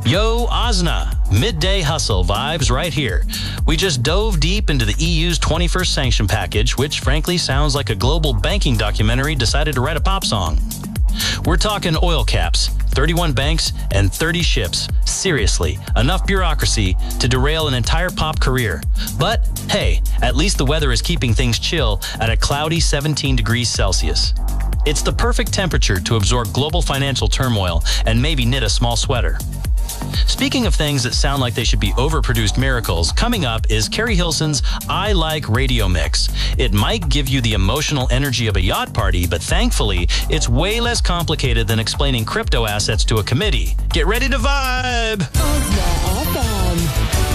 Yo, Osna, midday hustle vibes right here. We just dove deep into the EU's 21st sanction package, which frankly sounds like a global banking documentary decided to write a pop song. We're talking oil caps, 31 banks, and 30 ships. Seriously, enough bureaucracy to derail an entire pop career. But hey, at least the weather is keeping things chill at a cloudy 17 degrees Celsius. It's the perfect temperature to absorb global financial turmoil and maybe knit a small sweater. Speaking of things that sound like they should be overproduced miracles, coming up is Carrie Hilson's I Like Radio Mix. It might give you the emotional energy of a yacht party, but thankfully, it's way less complicated than explaining crypto assets to a committee. Get ready to vibe!